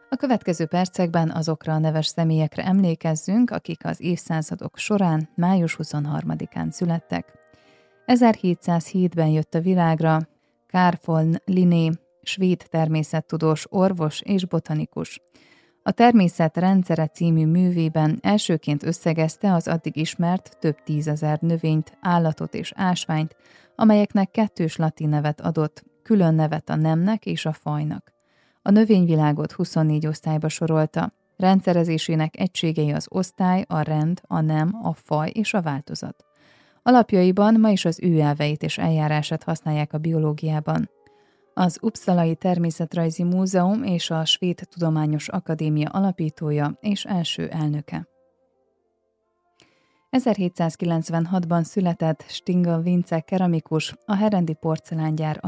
A következő percekben azokra a neves személyekre emlékezzünk, akik az évszázadok során május 23-án születtek. 1707-ben jött a világra Carl von Linné, svéd természettudós, orvos és botanikus. A Természet rendszere című művében elsőként összegezte az addig ismert több tízezer növényt, állatot és ásványt, amelyeknek kettős latin nevet adott, külön nevet a nemnek és a fajnak. A növényvilágot 24 osztályba sorolta. Rendszerezésének egységei az osztály, a rend, a nem, a faj és a változat. Alapjaiban ma is az ő elveit és eljárását használják a biológiában. Az Uppsalai Természetrajzi Múzeum és a Svéd Tudományos Akadémia alapítója és első elnöke. 1796-ban született Stingel Vince keramikus, a herendi porcelángyár